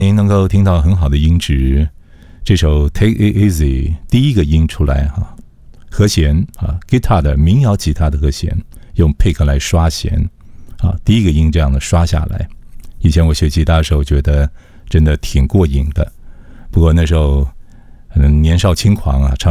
您能够听到很好的音质。这首 Take It Easy 第一个音出来哈，和弦啊 ，guitar 的民谣吉他的和弦用 pick 来刷弦啊，第一个音这样的刷下来。以前我学吉他的时候，觉得真的挺过瘾的。不过那时候可能年少轻狂啊，唱